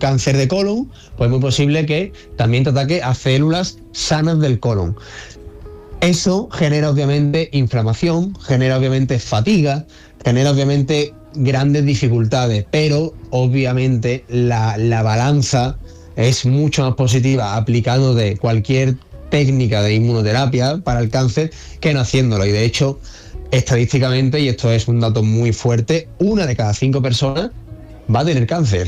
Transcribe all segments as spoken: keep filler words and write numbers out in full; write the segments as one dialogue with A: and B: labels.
A: cáncer de colon, pues es muy posible que también te ataque a células sanas del colon. Eso genera obviamente inflamación, genera obviamente fatiga, genera obviamente grandes dificultades, pero obviamente la, la balanza es mucho más positiva aplicando de cualquier técnica de inmunoterapia para el cáncer que no haciéndolo. Y de hecho, estadísticamente, y esto es un dato muy fuerte, una de cada cinco personas va a tener cáncer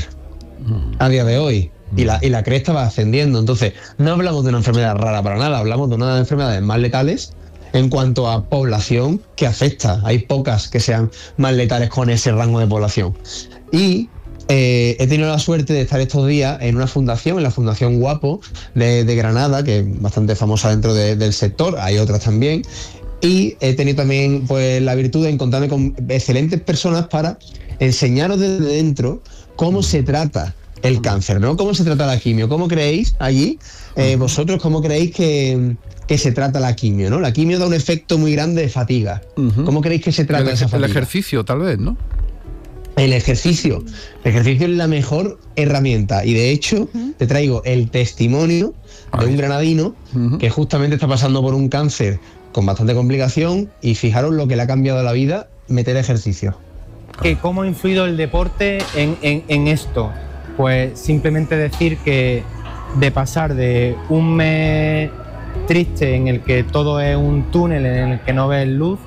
A: a día de hoy. Y la, y la cresta va ascendiendo. Entonces, no hablamos de una enfermedad rara para nada, hablamos de una de las enfermedades más letales en cuanto a población que afecta. Hay pocas que sean más letales con ese rango de población. Y eh, he tenido la suerte de estar estos días en una fundación, en la Fundación Guapo de, de Granada, que es bastante famosa dentro de, del sector, hay otras también. Y he tenido también pues la virtud de encontrarme con excelentes personas para enseñaros desde dentro cómo se trata el cáncer, ¿no? ¿Cómo se trata la quimio? ¿Cómo creéis allí, eh, vosotros, cómo creéis que, que se trata la quimio, ¿no? La quimio da un efecto muy grande de fatiga. Uh-huh. ¿Cómo creéis que se trata
B: el,
A: esa fatiga?
B: El ejercicio, tal vez, ¿no?
A: El ejercicio. El ejercicio es la mejor herramienta. Y de hecho, uh-huh. te traigo el testimonio de un granadino uh-huh. que justamente está pasando por un cáncer con bastante complicación y fijaros lo que le ha cambiado la vida meter ejercicio.
C: ¿Cómo ha influido el deporte en, en, en esto? Pues simplemente decir que de pasar de un mes triste en el que todo es un túnel, en el que no ves luz,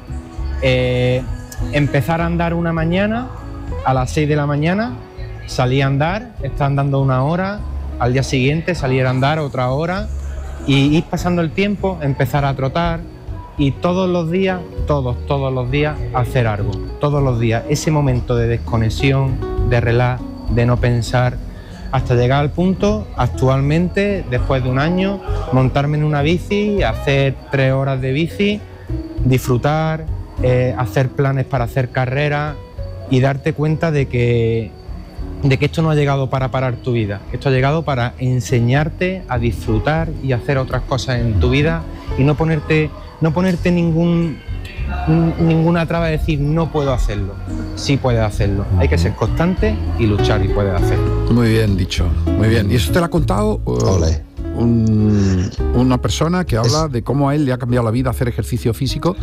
C: eh, empezar a andar una mañana, a las seis de la mañana, salí a andar, estar andando una hora, al día siguiente salir a andar otra hora y ir pasando el tiempo, empezar a trotar y todos los días, todos, todos los días hacer algo, todos los días, ese momento de desconexión, de relax, de no pensar, hasta llegar al punto, actualmente, después de un año, montarme en una bici, hacer tres horas de bici, disfrutar, eh, hacer planes para hacer carreras y darte cuenta de que, de que esto no ha llegado para parar tu vida, esto ha llegado para enseñarte a disfrutar y hacer otras cosas en tu vida y no ponerte, no ponerte ningún... ninguna traba de decir no puedo hacerlo. Sí puedes hacerlo, hay que ser constante y luchar y puedes hacerlo.
B: Muy bien dicho, muy bien. ¿Y eso te lo ha contado uh, un, una persona que habla es... de cómo a él le ha cambiado la vida hacer ejercicio físico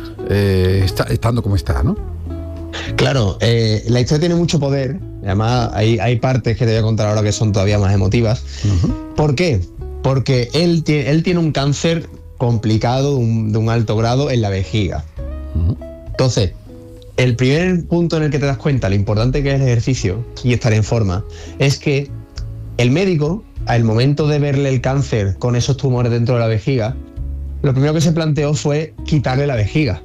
B: eh, está, estando como está, ¿no?
A: Claro, eh, la historia tiene mucho poder. Además hay, hay partes que te voy a contar ahora que son todavía más emotivas. Uh-huh. ¿Por qué? Porque él, él tiene un cáncer complicado, un, de un alto grado en la vejiga. Uh-huh. Entonces, el primer punto en el que te das cuenta lo importante que es el ejercicio y estar en forma es que el médico, al momento de verle el cáncer con esos tumores dentro de la vejiga, lo primero que se planteó fue quitarle la vejiga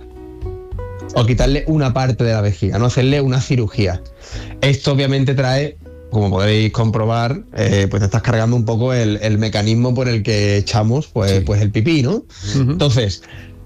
A: o quitarle una parte de la vejiga, no hacerle una cirugía. Esto obviamente trae, como podéis comprobar, eh, pues te estás cargando un poco el, el mecanismo por el que echamos pues, sí. pues el pipí, ¿no? Uh-huh. Entonces,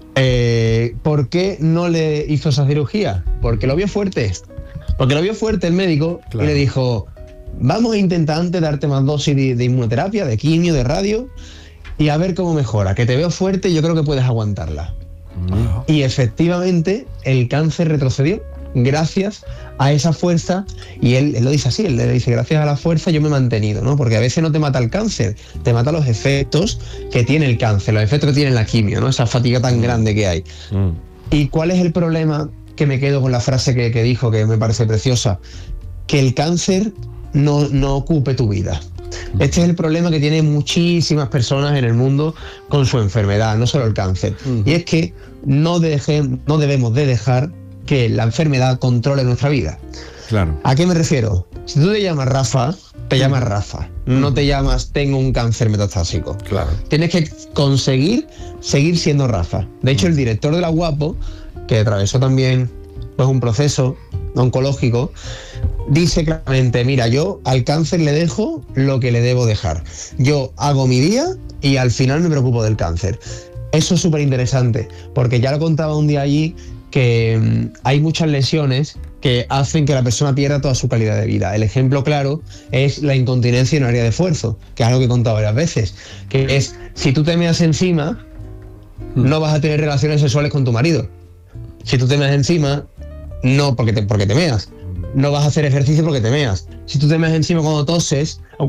A: eh, ¿por qué no le hizo esa cirugía? Porque lo vio fuerte. Porque lo vio fuerte el médico, claro. Y le dijo, vamos a intentar antes darte más dosis de, de inmunoterapia, de quimio, de radio, y a ver cómo mejora. Que te veo fuerte y yo creo que puedes aguantarla. Uh-huh. Y efectivamente, el cáncer retrocedió gracias a esa fuerza, y él, él lo dice así, él le dice, gracias a la fuerza yo me he mantenido, ¿no? Porque a veces no te mata el cáncer, te mata los efectos que tiene el cáncer, los efectos que tiene la quimio, ¿no? Esa fatiga tan grande que hay. Mm. ¿Y cuál es el problema? Que me quedo con la frase que, que dijo, que me parece preciosa, que el cáncer no, no ocupe tu vida. Mm. Este es el problema que tienen muchísimas personas en el mundo con su enfermedad, no solo el cáncer. Mm. Y es que no, deje, no debemos de dejar que la enfermedad controle nuestra vida.
B: Claro.
A: ¿A qué me refiero? Si tú te llamas Rafa, te llamas Rafa. No te llamas tengo un cáncer metastásico.
B: Claro.
A: Tienes que conseguir seguir siendo Rafa. De hecho, el director de la Guapo, que atravesó también pues, un proceso oncológico, dice claramente, mira, yo al cáncer le dejo lo que le debo dejar. Yo hago mi día y al final me preocupo del cáncer. Eso es súper interesante, porque ya lo contaba un día allí, que um, hay muchas lesiones que hacen que la persona pierda toda su calidad de vida. El ejemplo claro es la incontinencia en área de esfuerzo, que es algo que he contado varias veces, que es, si tú te meas encima, mm. no vas a tener relaciones sexuales con tu marido. Si tú te meas encima, no porque te, porque te meas. No vas a hacer ejercicio porque te meas. Si tú te meas encima cuando toses, o